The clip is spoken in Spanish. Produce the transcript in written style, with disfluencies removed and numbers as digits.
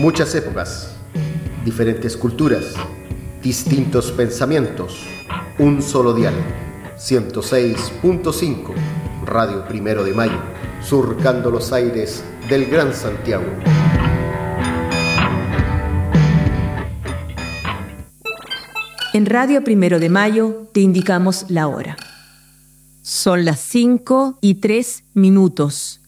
Muchas épocas, diferentes culturas, distintos pensamientos, un solo dial. 106.5, Radio Primero de Mayo, surcando los aires del Gran Santiago. En Radio Primero de Mayo te indicamos la hora. Son las 5:03.